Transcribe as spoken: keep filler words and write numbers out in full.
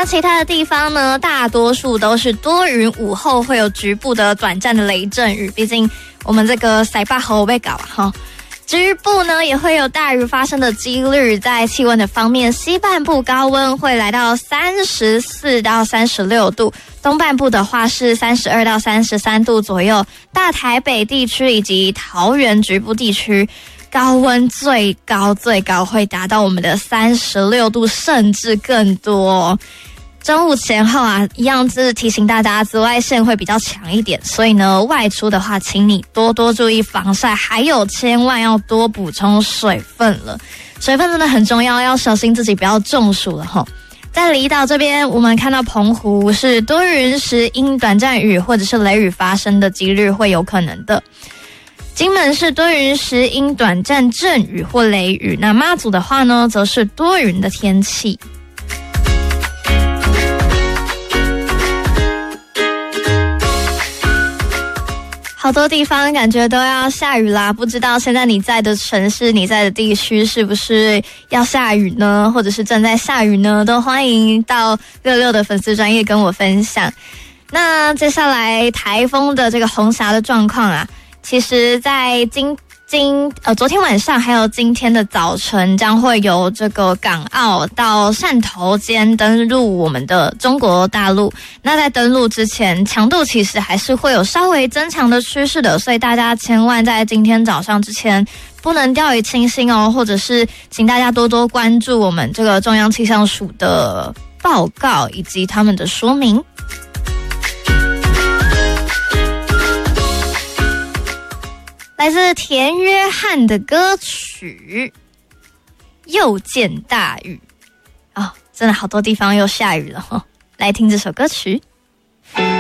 那其他的地方呢，大多数都是多云，午后会有局部的短暂的雷阵雨，毕竟我们这个塞巴河被搞哈。局部呢也会有大雨发生的几率。在气温的方面，西半部高温会来到三十四到三十六度，东半部的话是三十二到三十三度左右。大台北地区以及桃园局部地区，高温最高最高会达到我们的三十六度，甚至更多。中午前后啊，一样是提醒大家紫外线会比较强一点，所以呢，外出的话，请你多多注意防晒，还有千万要多补充水分了。水分真的很重要，要小心自己不要中暑了齁。在离岛这边，我们看到澎湖是多云时阴，短暂雨或者是雷雨发生的几率会有可能的。金门是多云时阴，短暂阵雨或雷雨。那马祖的话呢，则是多云的天气。好多地方感觉都要下雨啦，不知道现在你在的城市、你在的地区是不是要下雨呢？或者是正在下雨呢？都欢迎到六六的粉丝专页跟我分享。那接下来台风的这个红霞的状况啊，其实在今今呃昨天晚上还有今天的早晨，将会由这个港澳到汕头间登陆我们的中国大陆。那在登陆之前，强度其实还是会有稍微增强的趋势的，所以大家千万在今天早上之前不能掉以轻心哦，或者是请大家多多关注我们这个中央气象署的报告以及他们的说明。来自田约翰的歌曲《又见大雨》哦，真的好多地方又下雨了哦，来听这首歌曲。